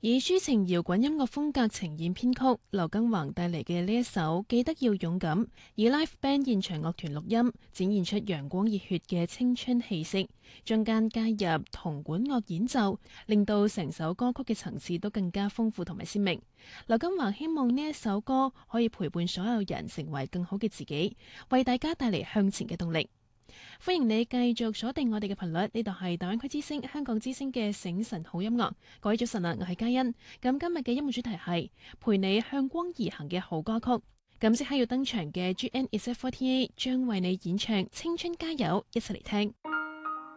以抒情搖滾音樂風格呈現編曲，劉根華帶嚟嘅呢一首《記得要勇敢》，以 live band 現場樂團錄音，展現出陽光熱血嘅青春氣息，中間加入銅管樂演奏，令到成首歌曲嘅層次都更加豐富同埋鮮明。劉根華希望呢一首歌可以陪伴所有人成為更好嘅自己，為大家帶嚟向前嘅動力。歡迎你繼續鎖定我哋嘅頻率，呢度係大灣區之聲、香港之聲嘅醒晨好音樂。各位早晨啊，我係嘉欣。咁今日嘅音樂主題係陪你向光而行嘅好歌曲。咁即刻要登場嘅 GNZ48 將為你演唱《青春加油》，一齊嚟聽。